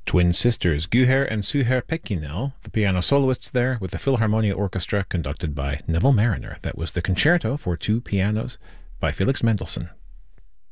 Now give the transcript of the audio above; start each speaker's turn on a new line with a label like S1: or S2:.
S1: Twin sisters Guher and Suher Pekinel, the piano soloists there, with the Philharmonia Orchestra conducted by Neville Marriner. That was the concerto for two pianos by Felix Mendelssohn.